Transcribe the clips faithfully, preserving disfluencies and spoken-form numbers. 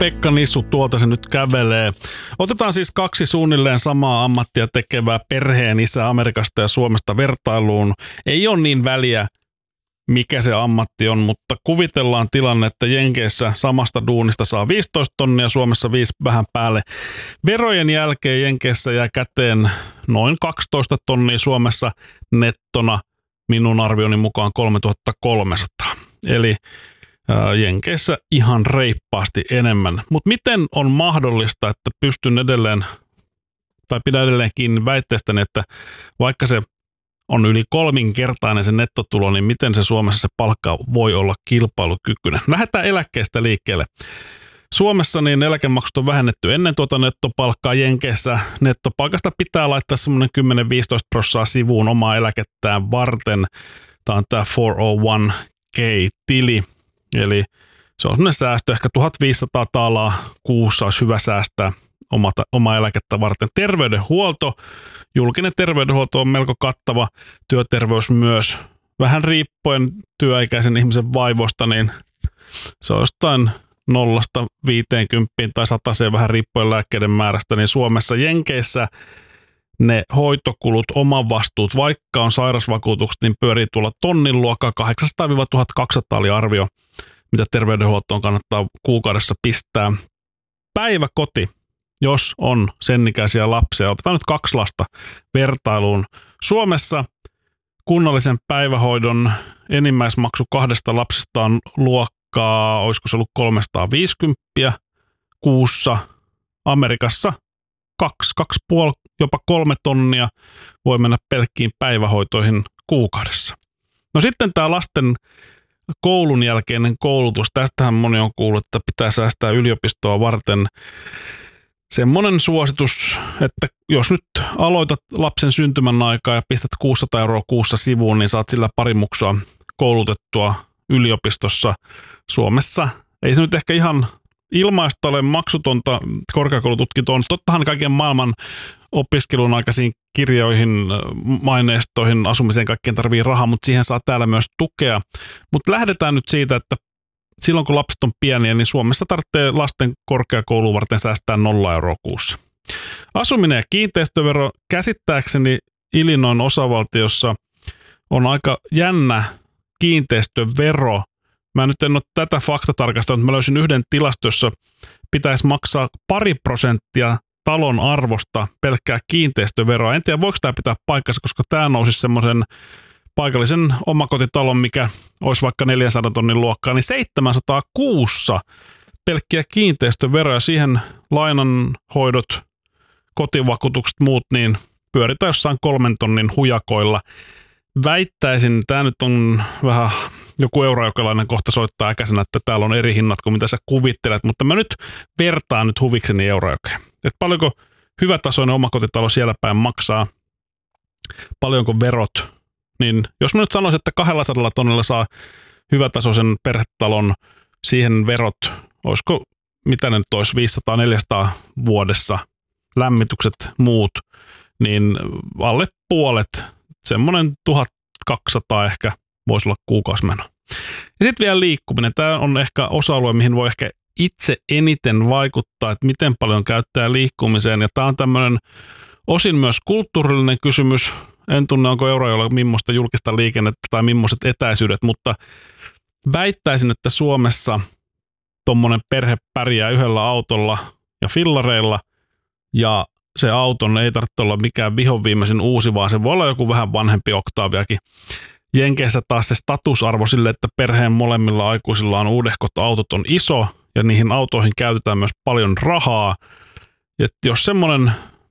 Pekka Nissu tuolta se nyt kävelee. Otetaan siis kaksi suunnilleen samaa ammattia tekevää perheen isä Amerikasta ja Suomesta vertailuun. Ei ole niin väliä, mikä se ammatti on, mutta kuvitellaan tilanne, että Jenkeissä samasta duunista saa viisitoista tonnia, Suomessa viisi vähän päälle. Verojen jälkeen Jenkeissä jää käteen noin kaksitoista tonnia, Suomessa nettona minun arvioni mukaan kolmetuhattakolmesataa. Eli Jenkeissä ihan reippaasti enemmän. Mutta miten on mahdollista, että pystyn edelleen, tai pidän edelleen kiinni väitteestäni, että vaikka se on yli kolminkertainen se nettotulo, niin miten se Suomessa se palkka voi olla kilpailukykyinen? Lähdetään eläkkeestä liikkeelle. Suomessa niin eläkemaksut on vähennetty ennen tuota nettopalkkaa. Jenkeissä nettopalkasta pitää laittaa semmoinen kymmenen viisitoista prosenttia sivuun omaa eläkettään varten. Tämä on tämä neljäsataayksi K-tili. Eli se on semmoinen säästö, ehkä tuhatviisisataa taalaa kuussa olisi hyvä säästää omata, omaa eläkettä varten. Terveydenhuolto, julkinen terveydenhuolto on melko kattava, työterveys myös. Vähän riippuen työikäisen ihmisen vaivoista, niin se on jostain nollasta viiteenkymppiin tai sataseen vähän riippuen lääkkeiden määrästä, niin Suomessa Jenkeissä ne hoitokulut, oman vastuut, vaikka on sairausvakuutukset, niin pyörii tuolla tonnin luokkaa kahdeksansataa tuhatkaksisataa oli arvio, mitä terveydenhuoltoon kannattaa kuukaudessa pistää. Päiväkoti, jos on sen ikäisiä lapsia, otetaan nyt kaksi lasta vertailuun. Suomessa kunnallisen päivähoidon enimmäismaksu kahdesta lapsesta on luokkaa, olisiko se ollut kolmesataaviisikymmentä kuussa. Amerikassa kaksi, kaksi puoli, jopa kolme tonnia voi mennä pelkkiin päivähoitoihin kuukaudessa. No sitten tämä lasten koulun jälkeinen koulutus. Tästähän moni on kuullut, että pitää säästää yliopistoa varten. Semmoinen suositus, että jos nyt aloitat lapsen syntymän aikaa ja pistät kuusisataa euroa kuussa sivuun, niin saat sillä pari muksua koulutettua yliopistossa Suomessa. Ei se nyt ehkä ihan ilmaista ole maksutonta korkeakoulututkintoa. Tottahan kaiken maailman opiskelun aikaisiin kirjoihin, maineistoihin, asumiseen kaikkien tarvii rahaa, mutta siihen saa täällä myös tukea. Mutta lähdetään nyt siitä, että silloin kun lapset on pieniä, niin Suomessa tarvitsee lasten korkeakouluun varten säästää nolla euroa kuussa. Asuminen ja kiinteistövero, käsittääkseni Illinoisin osavaltiossa on aika jännä kiinteistövero. Mä nyt en ole tätä faktatarkastanut, mutta mä löysin yhden tilaston, jossa pitäisi maksaa pari prosenttia talon arvosta pelkkää kiinteistöveroa. En tiedä, voiko tämä pitää paikkansa, koska tämä nousisi semmoisen paikallisen omakotitalon, mikä olisi vaikka neljänsadan tonnin luokkaa, niin seitsemänsataa kuussa pelkkiä kiinteistöveroja, siihen lainanhoidot, kotivakuutukset, muut, niin pyöritään jossain kolmen tonnin hujakoilla. Väittäisin, tämä nyt on vähän joku eurojokelainen kohta soittaa äkäisenä, että täällä on eri hinnat kuin mitä sä kuvittelet, mutta mä nyt vertaan nyt huvikseni eurojokeen. Että paljonko hyvätasoinen omakotitalo siellä päin maksaa, paljonko verot, niin jos mä nyt sanoisin, että kaksisataa tonnilla saa hyvätasoisen perhetalon, siihen verot, olisiko, mitä ne nyt olisi, viisisataa neljäsataa vuodessa, lämmitykset, muut, niin alle puolet, semmoinen tuhatkaksisataa ehkä voisi olla kuukausimeno. Ja sitten vielä liikkuminen. Tämä on ehkä osa-alue, mihin voi ehkä itse eniten vaikuttaa, että miten paljon käyttää liikkumiseen. Ja tämä on tämmöinen osin myös kulttuurillinen kysymys. En tunne, onko Eurajoella millaista julkista liikennettä tai millaiset etäisyydet, mutta väittäisin, että Suomessa tuommoinen perhe pärjää yhdellä autolla ja fillareilla, ja se auton ei tarvitse olla mikään vihonviimeisin uusi, vaan se voi olla joku vähän vanhempi Octaviakin. Jenkeissä taas se statusarvo sille, että perheen molemmilla aikuisilla on uudehkot autot on iso, ja niihin autoihin käytetään myös paljon rahaa. Ja jos semmoinen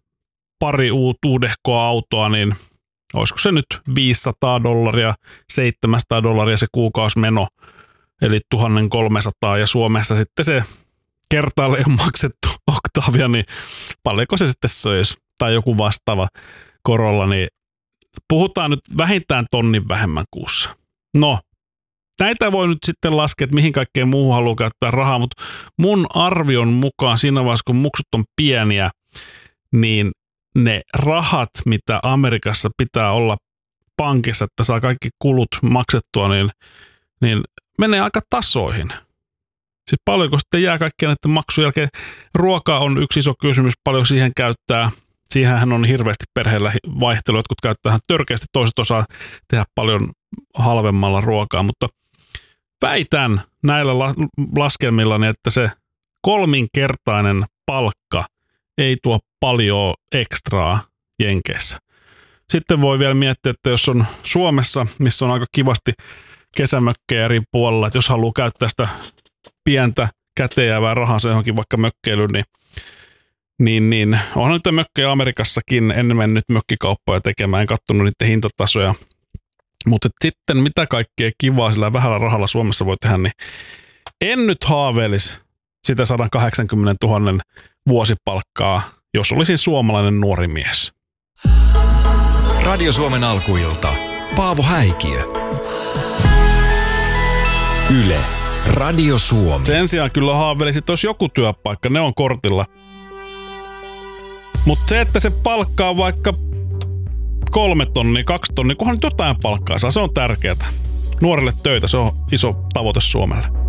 pari uudehkoa autoa, niin olisiko se nyt viisisataa dollaria, seitsemänsataa dollaria se kuukausimeno, eli tuhatkolmesataa, ja Suomessa sitten se kertaalleen maksettu Octavia, niin paljonko se sitten söisi, tai joku vastaava Corolla, niin puhutaan nyt vähintään tonnin vähemmän kuussa. No, näitä voi nyt sitten laskea, että mihin kaikkeen muuhun haluaa käyttää rahaa, mutta mun arvion mukaan siinä vaiheessa, kun muksut on pieniä, niin ne rahat, mitä Amerikassa pitää olla pankissa, että saa kaikki kulut maksettua, niin, niin menee aika tasoihin. Siis paljonko sitten jää kaikkien näiden maksujen jälkeen? Ruoka on yksi iso kysymys, paljon siihen käyttää. Siihenhän on hirveästi perheellä vaihtelua, jotkut käyttää törkeästi, toiset osaa tehdä paljon halvemmalla ruokaa, mutta väitän näillä la- laskelmillani, että se kolminkertainen palkka ei tuo paljon ekstraa Jenkeissä. Sitten voi vielä miettiä, että jos on Suomessa, missä on aika kivasti kesämökkejä eri puolella, että jos haluaa käyttää sitä pientä käteen jäävää rahansa johonkin vaikka mökkeilyyn, niin, niin, niin onhan niitä mökkejä Amerikassakin, en mennyt mökkikauppoja tekemään, en katsonut niiden hintatasoja. Mutta sitten mitä kaikkea kivaa sillä vähällä rahalla Suomessa voi tehdä, niin en nyt haaveilisi sitä sata kahdeksankymmentätuhatta vuosipalkkaa, jos olisin suomalainen nuori mies. Radio Suomen alkuilta. Paavo Häikiö. Yle. Radio Suomi. Sen sijaan kyllä haaveilisin, että olisi joku työpaikka, ne on kortilla. Mutta se, että se palkkaa vaikka kolme tonnia, kaksi tonnia, kunhan nyt jotain palkkaa saa, se on tärkeää. Nuorille töitä, se on iso tavoite Suomelle.